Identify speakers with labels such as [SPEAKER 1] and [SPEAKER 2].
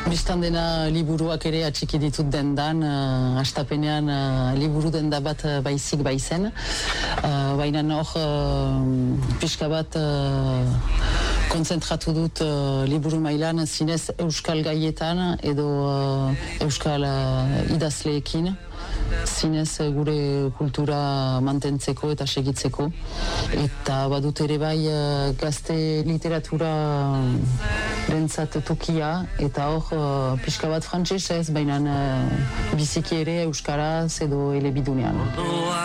[SPEAKER 1] Bistan dena liburuak ere atxiki ditut dendan, hastapenean liburu denda bat baizik baizen. Baina hor pixka bat kontzentratu dut liburu mailan zinez euskal gaietan edo euskal idazleekin. Zinez gure kultura mantentzeko eta segitzeko. Eta badut ere bai gazte literatura rentzat tokia eta hor pixka bat frantsesez, baina biziki ere euskaraz edo elebidunean.